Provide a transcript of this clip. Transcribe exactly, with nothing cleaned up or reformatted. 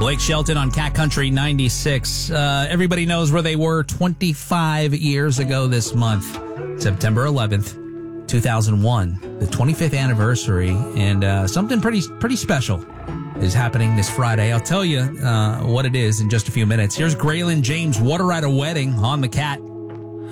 Blake Shelton on Cat Country ninety-six. Uh, everybody knows where they were twenty-five years ago this month, September eleventh, two thousand one, the twenty-fifth anniversary, and uh, something pretty pretty special is happening this Friday. I'll tell you uh, what it is in just a few minutes. Here's Graylin James, Water at a Wedding on the Cat.